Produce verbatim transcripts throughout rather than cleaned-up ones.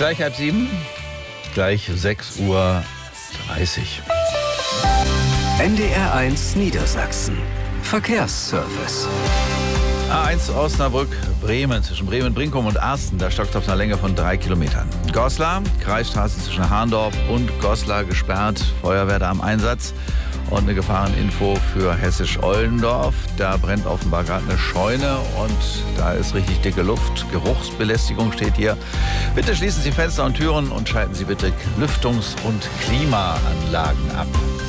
Gleich halb sieben, gleich sechs Uhr dreißig. N D R eins Niedersachsen. Verkehrsservice. A eins Osnabrück, Bremen, zwischen Bremen-Brinkum und Arsten, da stockt auf einer Länge von drei Kilometern. Goslar, Kreisstraße zwischen Hahndorf und Goslar gesperrt, Feuerwehr da am Einsatz. Und eine Gefahreninfo für Hessisch-Ollendorf. Da brennt offenbar gerade eine Scheune und da ist richtig dicke Luft. Geruchsbelästigung steht hier. Bitte schließen Sie Fenster und Türen und schalten Sie bitte Lüftungs- und Klimaanlagen ab.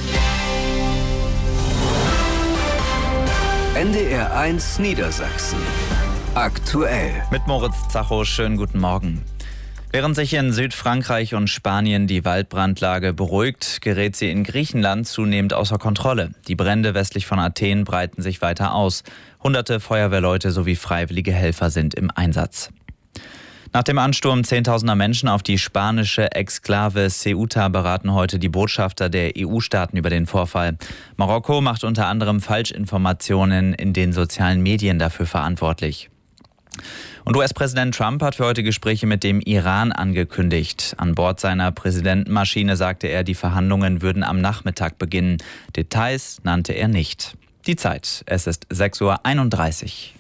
N D R eins Niedersachsen. Aktuell. Mit Moritz Zacho, schönen guten Morgen. Während sich in Südfrankreich und Spanien die Waldbrandlage beruhigt, gerät sie in Griechenland zunehmend außer Kontrolle. Die Brände westlich von Athen breiten sich weiter aus. Hunderte Feuerwehrleute sowie freiwillige Helfer sind im Einsatz. Nach dem Ansturm zehntausender Menschen auf die spanische Exklave Ceuta beraten heute die Botschafter der E U-Staaten über den Vorfall. Marokko macht unter anderem Falschinformationen in den sozialen Medien dafür verantwortlich. Und U S-Präsident Trump hat für heute Gespräche mit dem Iran angekündigt. An Bord seiner Präsidentenmaschine sagte er, die Verhandlungen würden am Nachmittag beginnen. Details nannte er nicht. Die Zeit, es ist sechs Uhr einunddreißig.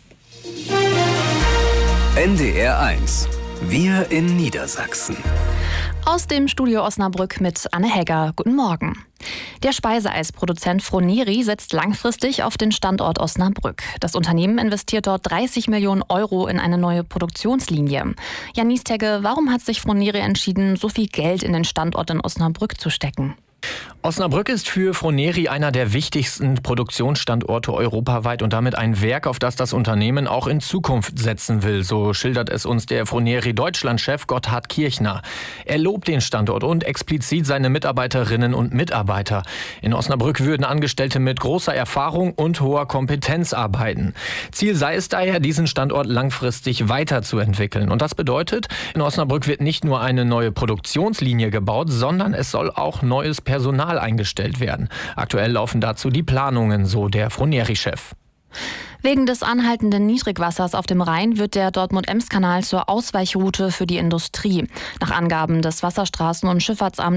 N D R eins. Wir in Niedersachsen. Aus dem Studio Osnabrück mit Anne Hegger. Guten Morgen. Der Speiseeisproduzent Froneri setzt langfristig auf den Standort Osnabrück. Das Unternehmen investiert dort dreißig Millionen Euro in eine neue Produktionslinie. Jan Niestegge, warum hat sich Froneri entschieden, so viel Geld in den Standort in Osnabrück zu stecken? Osnabrück ist für Froneri einer der wichtigsten Produktionsstandorte europaweit und damit ein Werk, auf das das Unternehmen auch in Zukunft setzen will. So schildert es uns der Froneri-Deutschland-Chef Gotthard Kirchner. Er lobt den Standort und explizit seine Mitarbeiterinnen und Mitarbeiter. In Osnabrück würden Angestellte mit großer Erfahrung und hoher Kompetenz arbeiten. Ziel sei es daher, diesen Standort langfristig weiterzuentwickeln. Und das bedeutet, in Osnabrück wird nicht nur eine neue Produktionslinie gebaut, sondern es soll auch neues Personal eingestellt werden. Aktuell laufen dazu die Planungen, so der Froneri-Chef. Wegen des anhaltenden Niedrigwassers auf dem Rhein wird der Dortmund-Ems-Kanal zur Ausweichroute für die Industrie. Nach Angaben des Wasserstraßen- und Schifffahrtsamts